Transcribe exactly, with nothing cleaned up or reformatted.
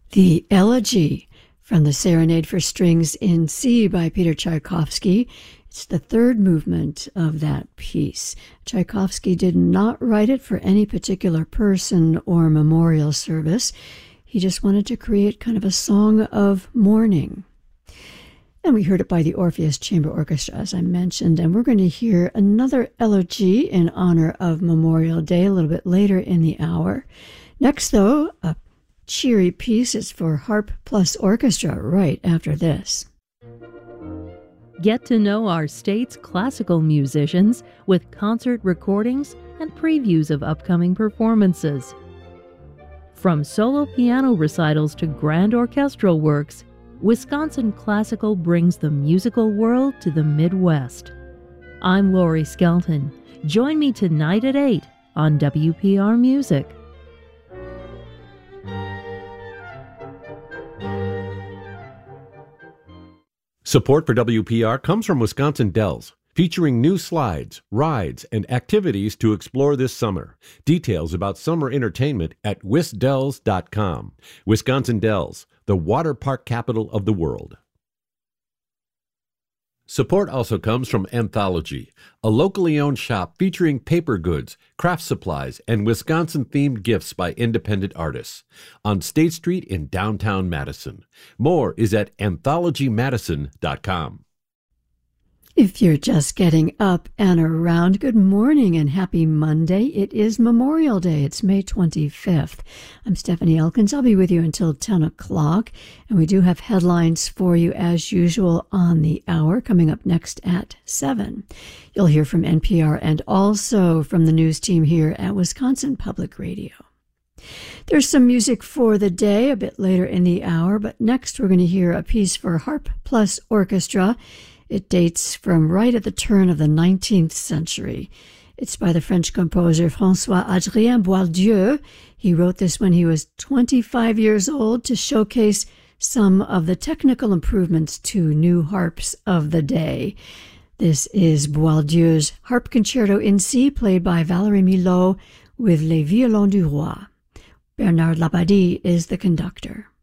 The Elegy from the Serenade for Strings in C by Peter Tchaikovsky. It's the third movement of that piece. Tchaikovsky did not write it for any particular person or memorial service. He just wanted to create kind of a song of mourning. And we heard it by the Orpheus Chamber Orchestra, as I mentioned, and we're going to hear another elegy in honor of Memorial Day a little bit later in the hour. Next, though, a cheery piece is for harp plus orchestra right after this. Get to know our state's classical musicians with concert recordings and previews of upcoming performances. From solo piano recitals to grand orchestral works, Wisconsin Classical brings the musical world to the Midwest. I'm Lori Skelton. Join me tonight at eight on W P R Music. Support for W P R comes from Wisconsin Dells, featuring new slides, rides, and activities to explore this summer. Details about summer entertainment at wisdells dot com. Wisconsin Dells, the water park capital of the world. Support also comes from Anthology, a locally owned shop featuring paper goods, craft supplies, and Wisconsin-themed gifts by independent artists on State Street in downtown Madison. More is at anthology madison dot com. If you're just getting up and around, good morning and happy Monday. It is Memorial Day. It's May twenty-fifth. I'm Stephanie Elkins. I'll be with you until ten o'clock. And we do have headlines for you as usual on the hour coming up next at seven. You'll hear from N P R and also from the news team here at Wisconsin Public Radio. There's some music for the day a bit later in the hour, but next we're going to hear a piece for harp plus orchestra. It dates from right at the turn of the nineteenth century. It's by the French composer François-Adrien Boieldieu. He wrote this when he was twenty-five years old to showcase some of the technical improvements to new harps of the day. This is Boieldieu's Harp Concerto in C, played by Valérie Milhaud with Les Violons du Roi. Bernard Labadie is the conductor.